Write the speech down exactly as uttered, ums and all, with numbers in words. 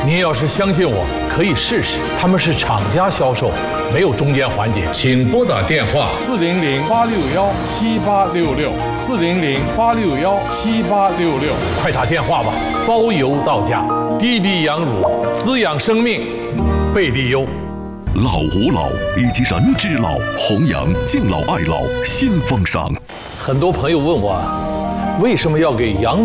您要是相信我，可以试试，他们是厂家销售，没有中间环节。 请拨打电话四零零八六幺七八六六，四零零八六幺七八六六，快打电话吧，包邮到家。滴滴羊乳，滋养生命，贝利优。 老吾老以及人之老，弘扬敬老爱老新风尚。 很多朋友问我，为什么要给羊